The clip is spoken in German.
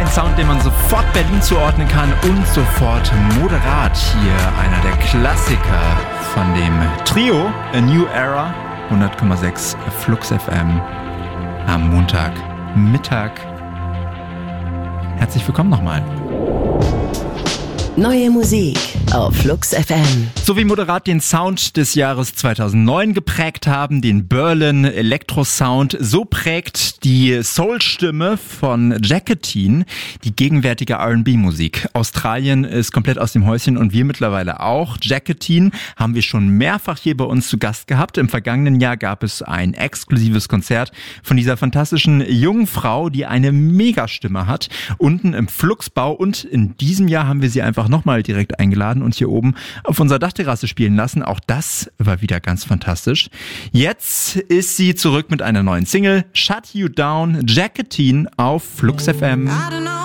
Ein Sound, den man sofort Berlin zuordnen kann und sofort moderat. Hier einer der Klassiker von dem Trio A New Era, 100,6 Flux FM am Montagmittag. Herzlich willkommen nochmal. Neue Musik auf Flux FM. So wie moderat den Sound des Jahres 2009 geprägt haben, den Berlin Electro Sound, so prägt die Soul-Stimme von Jacqueline die gegenwärtige R&B-Musik. Australien ist komplett aus dem Häuschen und wir mittlerweile auch. Jacqueline haben wir schon mehrfach hier bei uns zu Gast gehabt. Im vergangenen Jahr gab es ein exklusives Konzert von dieser fantastischen jungen Frau, die eine Megastimme hat, unten im Fluxbau, und in diesem Jahr haben wir sie einfach nochmal direkt eingeladen und hier oben auf unserer Dachterrasse spielen lassen. Auch das war wieder ganz fantastisch. Jetzt ist sie zurück mit einer neuen Single, Shut You Down, Jacqueline auf Flux FM.